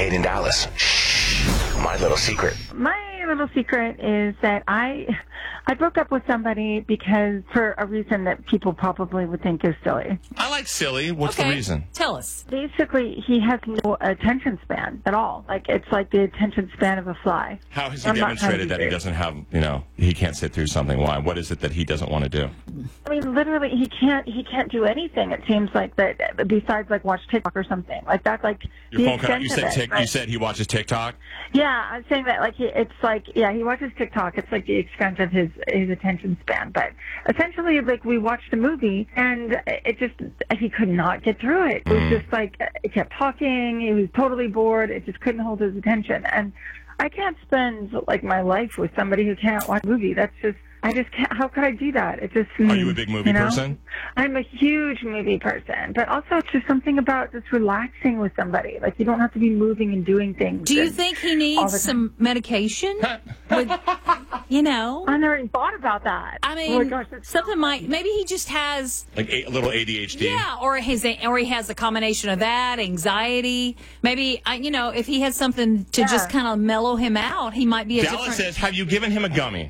Kate in Dallas. Shh. My little secret. My little secret is that I broke up with somebody because for a reason that people probably would think is silly. I like silly. What's the reason? Tell us. Basically, he has no attention span at all. Like, it's like the attention span of a fly. How has he demonstrated that he doesn't have, he can't sit through something? Why? What is it that he doesn't want to do? I mean, literally, he can't do anything. It seems like that besides like watch TikTok or something. Like that's like your phone cut out. You said he watches TikTok. Yeah, I'm saying that like he watches TikTok. It's like the extent of his attention span. But essentially, like we watched a movie and he could not get through it. It was just like he kept talking. He was totally bored. It just couldn't hold his attention. And I can't spend like my life with somebody who can't watch a movie. I just can't. How could I do that? It just. Are you a big movie person? I'm a huge movie person, but also it's just something about just relaxing with somebody. Like you don't have to be moving and doing things. Do you think he needs some medication? I never even thought about that. I mean, oh my gosh, maybe he just has like a little ADHD. Yeah, or he has a combination of that, anxiety. Maybe if he has something to just kind of mellow him out, he might be a Dallas says, have you given him a gummy?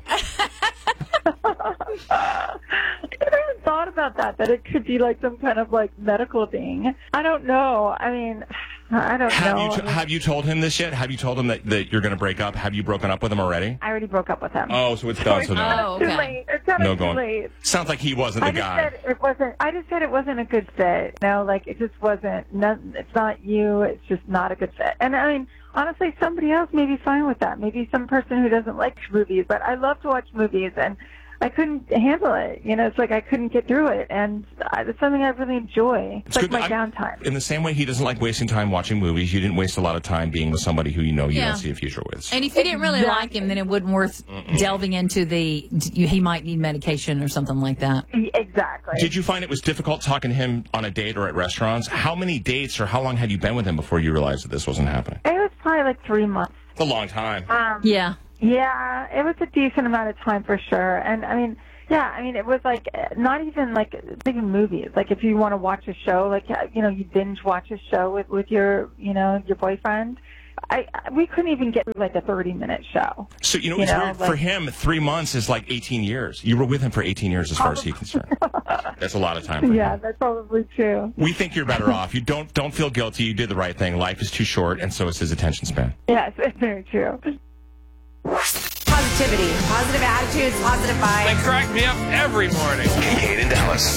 I never thought about that it could be like some kind of like medical thing. I don't know. I mean, I don't know. Have you told him this yet? Have you told him that you're going to break up? Have you broken up with him already? I already broke up with him. Oh, so it's done. So no. Too late. It's kind of too late. Sounds like he wasn't the guy. I just said it wasn't a good fit. Like it just wasn't. It's not you. It's just not a good fit. And I mean, honestly, somebody else may be fine with that. Maybe some person who doesn't like movies. But I love to watch movies, and I couldn't handle it. It's like I couldn't get through it, and it's something I really enjoy. It's like my downtime. In the same way he doesn't like wasting time watching movies, you didn't waste a lot of time being with somebody who you don't see a future with. And if you didn't really like him, then it wouldn't worth delving into he might need medication or something like that. Exactly. Did you find it was difficult talking to him on a date or at restaurants? How many dates or how long had you been with him before you realized that this wasn't happening? It was probably like 3 months. It's a long time. Yeah. Yeah, it was a decent amount of time for sure. And I mean, it was like not even movies. Like if you want to watch a show, like you binge watch a show with your your boyfriend. We couldn't even get through like a 30-minute show. So it's weird for him. 3 months is like 18 years. You were with him for 18 years, as far as he's concerned. That's a lot of time. For him. That's probably true. We think you're better off. You don't feel guilty. You did the right thing. Life is too short, and so is his attention span. Yes, it's very true. Positivity, positive attitudes, positive vibes. They crack me up every morning. Kate in Dallas.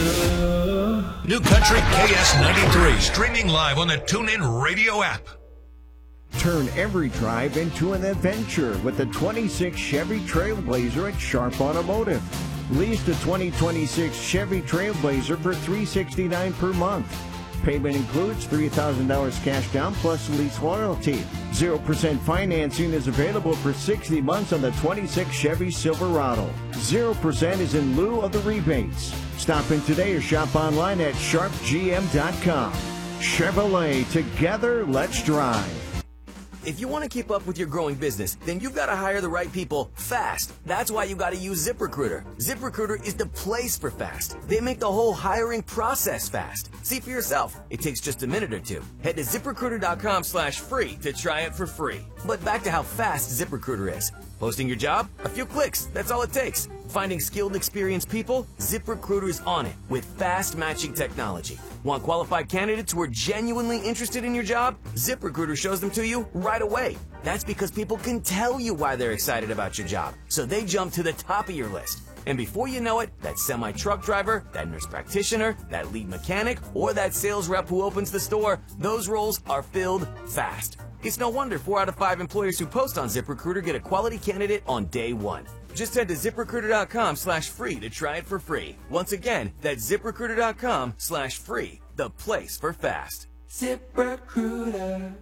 New Country KS93, streaming live on the TuneIn Radio app. Turn every drive into an adventure with the 26 Chevy Trailblazer at Sharp Automotive. Lease the 2026 Chevy Trailblazer for $369 per month. Payment includes $3,000 cash down plus lease loyalty. 0% financing is available for 60 months on the 26 Chevy Silverado. 0% is in lieu of the rebates. Stop in today or shop online at sharpgm.com. Chevrolet, together, let's drive. If you want to keep up with your growing business, then you've got to hire the right people fast. That's why you got to use ZipRecruiter. ZipRecruiter is the place for fast. They make the whole hiring process fast. See for yourself. It takes just a minute or two. Head to ZipRecruiter.com/free to try it for free. But back to how fast ZipRecruiter is. Posting your job? A few clicks. That's all it takes. Finding skilled, experienced people? ZipRecruiter is on it with fast matching technology. Want qualified candidates who are genuinely interested in your job? ZipRecruiter shows them to you right away. That's because people can tell you why they're excited about your job, so they jump to the top of your list. And before you know it, that semi-truck driver, that nurse practitioner, that lead mechanic, or that sales rep who opens the store, those roles are filled fast. It's no wonder 4 out of 5 employers who post on ZipRecruiter get a quality candidate on day one. Just head to ZipRecruiter.com/free to try it for free. Once again, that's ZipRecruiter.com/free, the place for fast. ZipRecruiter.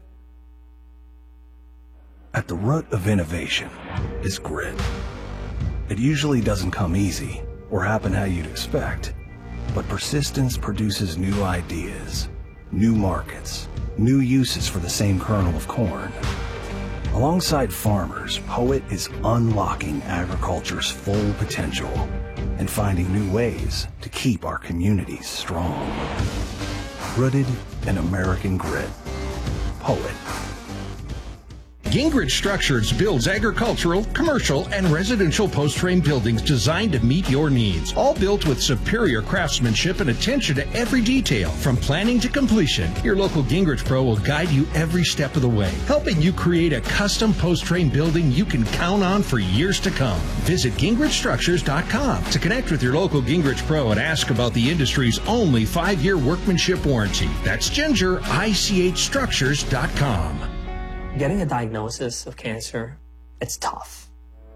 At the root of innovation is grit. It usually doesn't come easy or happen how you'd expect, but persistence produces new ideas, new markets, new uses for the same kernel of corn. Alongside farmers, Poet is unlocking agriculture's full potential and finding new ways to keep our communities strong. Rooted in American grit, poet. Gingrich Structures builds agricultural, commercial, and residential post-frame buildings designed to meet your needs. All built with superior craftsmanship and attention to every detail. From planning to completion, your local Gingrich Pro will guide you every step of the way, helping you create a custom post-frame building you can count on for years to come. Visit GingrichStructures.com to connect with your local Gingrich Pro and ask about the industry's only 5-year workmanship warranty. That's GingerICHStructures.com. Getting a diagnosis of cancer, it's tough.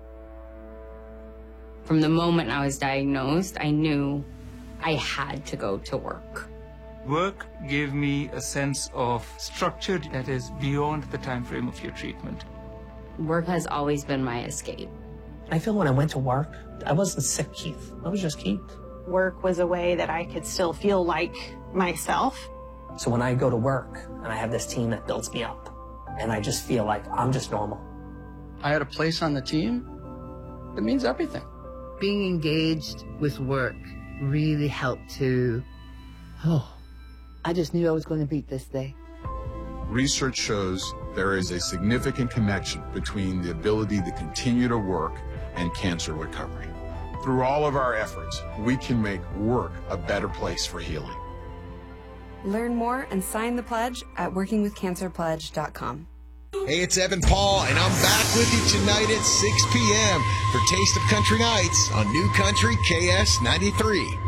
From the moment I was diagnosed, I knew I had to go to work. Work gave me a sense of structure that is beyond the time frame of your treatment. Work has always been my escape. I feel when I went to work, I wasn't sick, Keith. I was just Keith. Work was a way that I could still feel like myself. So when I go to work and I have this team that builds me up, and I just feel like I'm just normal. I had a place on the team. It means everything. Being engaged with work really helped to, I just knew I was going to beat this day. Research shows there is a significant connection between the ability to continue to work and cancer recovery. Through all of our efforts, we can make work a better place for healing. Learn more and sign the pledge at workingwithcancerpledge.com. Hey, it's Evan Paul, and I'm back with you tonight at 6 p.m. for Taste of Country Nights on New Country KS 93.